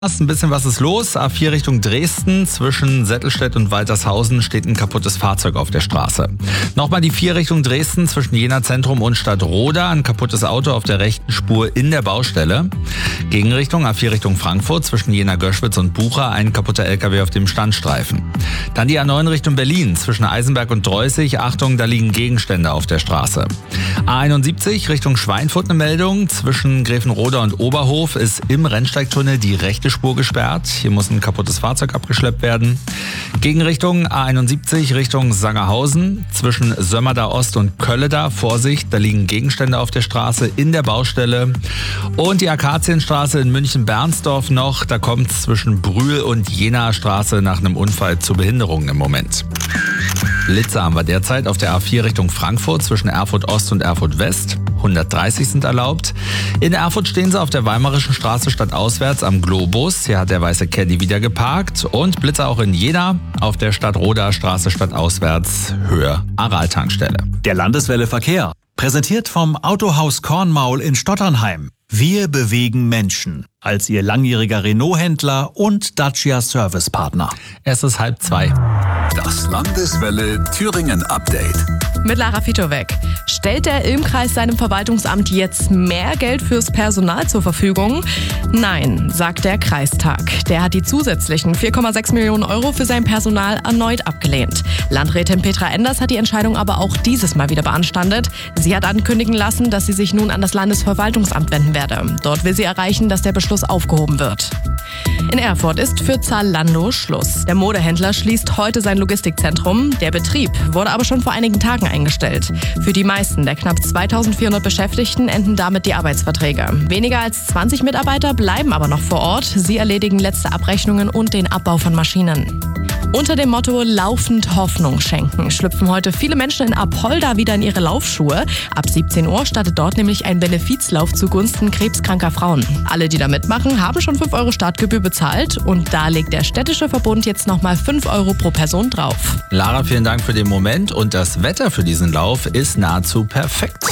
Ein bisschen was ist los. A4 Richtung Dresden. Zwischen Settelstedt und Waltershausen steht ein kaputtes Fahrzeug auf der Straße. Nochmal die 4 Richtung Dresden. Zwischen Jena Zentrum und Stadtroda. Ein kaputtes Auto auf der rechten Spur in der Baustelle. Gegenrichtung A4 Richtung Frankfurt. Zwischen Jena Göschwitz und Bucha. Ein kaputter LKW auf dem Standstreifen. Dann die A9 Richtung Berlin. Zwischen Eisenberg und Dreußig. Achtung, da liegen Gegenstände auf der Straße. A71 Richtung Schweinfurt eine Meldung. Zwischen Gräfenrode und Oberhof ist im Rennsteigtunnel die rechte Spur gesperrt. Hier muss ein kaputtes Fahrzeug abgeschleppt werden. Gegenrichtung A71 Richtung Sangerhausen. Zwischen Sömmerda Ost und Kölleda. Vorsicht, da liegen Gegenstände auf der Straße in der Baustelle. Und die Akazienstraße in München-Bernsdorf noch. Da kommt es zwischen Brühl und Jenaer Straße nach einem Unfall zu Behinderungen im Moment. Blitzer haben wir derzeit auf der A4 Richtung Frankfurt zwischen Erfurt Ost und Erfurt West. 130 sind erlaubt. In Erfurt stehen sie auf der Weimarischen Straße stadtauswärts am Globus. Hier hat der weiße Caddy wieder geparkt. Und Blitzer auch in Jena auf der Stadtroda Straße stadtauswärts Höhe Aral-Tankstelle. Der Landeswelle Verkehr. Präsentiert vom Autohaus Kornmaul in Stotternheim. Wir bewegen Menschen. Als Ihr langjähriger Renault-Händler und Dacia-Servicepartner. Es ist 1:30. Das Landeswelle Thüringen Update. Mit Lara Fitowek. Stellt der Ilm-Kreis seinem Verwaltungsamt jetzt mehr Geld fürs Personal zur Verfügung? Nein, sagt der Kreistag. Der hat die zusätzlichen 4,6 Millionen Euro für sein Personal erneut abgelehnt. Landrätin Petra Enders hat die Entscheidung aber auch dieses Mal wieder beanstandet. Sie hat ankündigen lassen, dass sie sich nun an das Landesverwaltungsamt wenden werde. Dort will sie erreichen, dass der Beschluss aufgehoben wird. In Erfurt ist für Zalando Schluss. Der Modehändler schließt heute sein Logistikzentrum. Der Betrieb wurde aber schon vor einigen Tagen eingestellt. Für die meisten der knapp 2400 Beschäftigten enden damit die Arbeitsverträge. Weniger als 20 Mitarbeiter bleiben aber noch vor Ort. Sie erledigen letzte Abrechnungen und den Abbau von Maschinen. Unter dem Motto laufend Hoffnung schenken schlüpfen heute viele Menschen in Apolda wieder in ihre Laufschuhe. Ab 17 Uhr startet dort nämlich ein Benefizlauf zugunsten krebskranker Frauen. Alle, die da mitmachen, haben schon 5 Euro Startgebühr bezahlt und da legt der städtische Verbund jetzt nochmal 5 Euro pro Person drauf. Lara, vielen Dank für den Moment und das Wetter für diesen Lauf ist nahezu perfekt.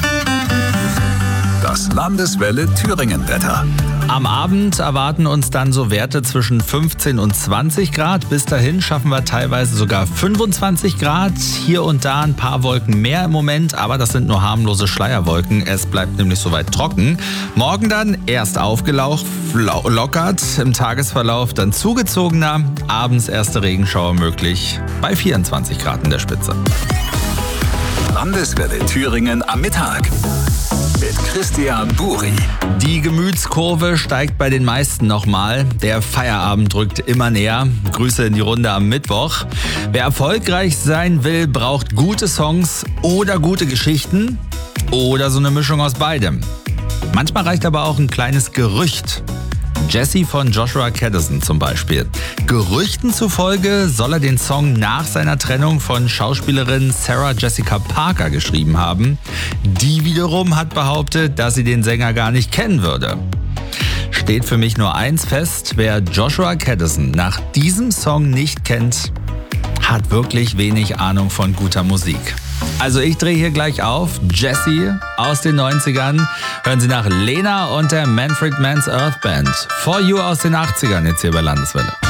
Das Landeswelle Thüringen Wetter. Am Abend erwarten uns dann so Werte zwischen 15 und 20 Grad. Bis dahin schaffen wir teilweise sogar 25 Grad. Hier und da ein paar Wolken mehr im Moment, aber das sind nur harmlose Schleierwolken. Es bleibt nämlich soweit trocken. Morgen dann erst aufgelockert, im Tagesverlauf dann zugezogener. Abends erste Regenschauer möglich bei 24 Grad in der Spitze. Landeswelle Thüringen am Mittag. Mit Christian Buri. Die Gemütskurve steigt bei den meisten nochmal. Der Feierabend rückt immer näher. Grüße in die Runde am Mittwoch. Wer erfolgreich sein will, braucht gute Songs oder gute Geschichten oder so eine Mischung aus beidem. Manchmal reicht aber auch ein kleines Gerücht. Jesse von Joshua Caddison zum Beispiel. Gerüchten zufolge soll er den Song nach seiner Trennung von Schauspielerin Sarah Jessica Parker geschrieben haben. Die wiederum hat behauptet, dass sie den Sänger gar nicht kennen würde. Steht für mich nur eins fest: Wer Joshua Caddison nach diesem Song nicht kennt, hat wirklich wenig Ahnung von guter Musik. Also ich drehe hier gleich auf. Jesse aus den 90ern. Hören Sie nach Lena und der Manfred Mann's Earth Band. For You aus den 80ern jetzt hier bei Landeswelle.